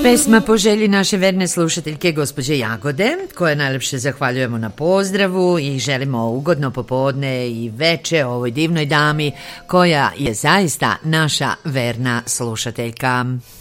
Pesma po želji naše verne slušateljke gospođe Jagode, koje najlepše zahvaljujemo na pozdravu i želimo ugodno popodne i veče ovoj divnoj dami koja je zaista naša verna slušateljka.